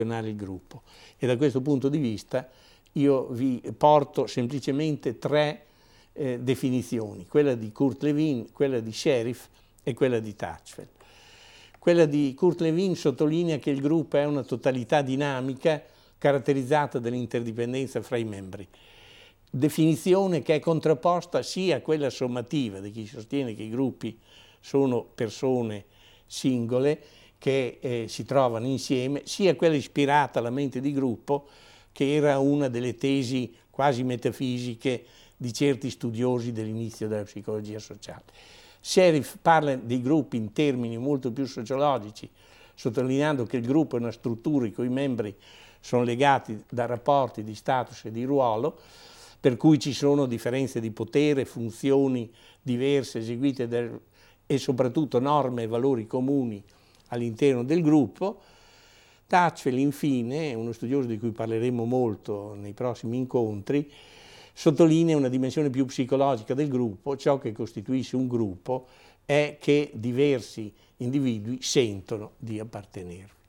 il gruppo. E da questo punto di vista io vi porto semplicemente tre definizioni, quella di Kurt Lewin, quella di Sheriff e quella di Tajfel. Quella di Kurt Lewin sottolinea che il gruppo è una totalità dinamica caratterizzata dall'interdipendenza fra i membri, definizione che è contrapposta sia a quella sommativa di chi sostiene che i gruppi sono persone singole che si trovano insieme, sia quella ispirata alla mente di gruppo, che era una delle tesi quasi metafisiche di certi studiosi dell'inizio della psicologia sociale. Sheriff parla dei gruppi in termini molto più sociologici, sottolineando che il gruppo è una struttura i cui membri sono legati da rapporti di status e di ruolo, per cui ci sono differenze di potere, funzioni diverse eseguite e soprattutto norme e valori comuni all'interno del gruppo. Tajfel, infine, uno studioso di cui parleremo molto nei prossimi incontri, sottolinea una dimensione più psicologica del gruppo. Ciò che costituisce un gruppo è che diversi individui sentono di appartenervi.